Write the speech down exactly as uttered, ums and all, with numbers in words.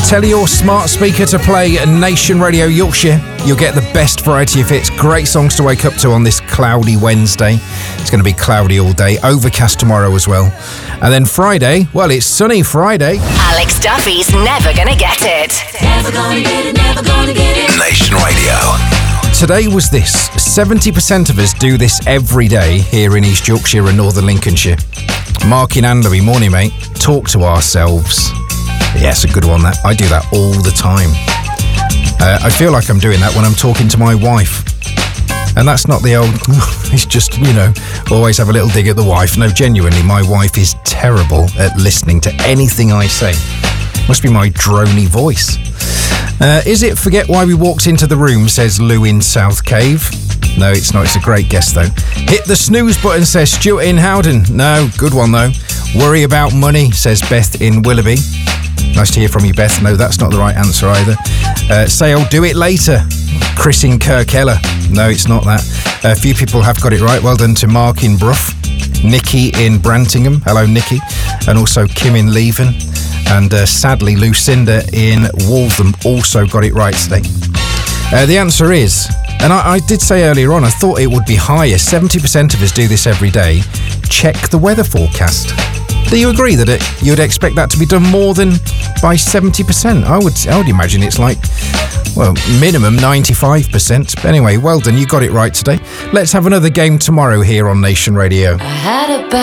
Tell your smart speaker to play Nation Radio Yorkshire. You'll get the best variety of hits. Great songs to wake up to on this cloudy Wednesday. It's going to be cloudy all day. Overcast tomorrow as well. And then Friday, well, it's sunny Friday. Alex Duffy's Never Gonna Get It. Never gonna get it, never gonna get it. Nation Radio. Today was this. seventy percent of us do this every day here in East Yorkshire and Northern Lincolnshire. Mark in Anley, morning, mate. Talk to ourselves. Yes, a good one, that. I do that all the time. Uh, I feel like I'm doing that when I'm talking to my wife. And that's not the old, it's just, you know, always have a little dig at the wife. No, genuinely, my wife is terrible at listening to anything I say. Must be my drony voice. Uh, is it Forget Why We Walked Into the Room, says Lou in South Cave. No, it's not. It's a great guess, though. Hit the snooze button, says Stuart in Howden. No, good one, though. Worry About Money, says Beth in Willoughby. Nice to hear from you, Beth. No, that's not the right answer either. Uh, say I'll do it later. Chris in Kirkella. No, it's not that. A few people have got it right. Well done to Mark in Brough. Nikki in Brantingham. Hello, Nikki. And also Kim in Leven. And uh, sadly, Lucinda in Waltham also got it right today. Uh, the answer is, and I, I did say earlier on, I thought it would be higher. seventy percent of us do this every day. Check the weather forecast. Do you agree that it, you'd expect that to be done more than by seventy percent? I would I would imagine it's like, well, minimum ninety-five percent. But anyway, well done, you got it right today. Let's have another game tomorrow here on Nation Radio. I had a